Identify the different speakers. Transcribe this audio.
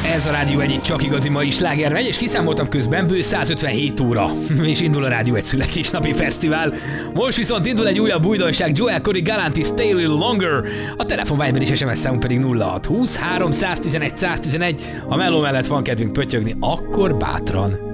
Speaker 1: Ez a Rádió egyik csak igazi mai sláger megy, és kiszámoltam közben bő 157 óra. És indul a Rádió egy születésnapi fesztivál. Most viszont indul egy újabb újdonság, Joel Corey Galantis Stay a Little Longer. A telefon Viber és SMS számunk pedig 0620 311 111. Ha Melló mellett van kedvünk pötyögni, akkor bátran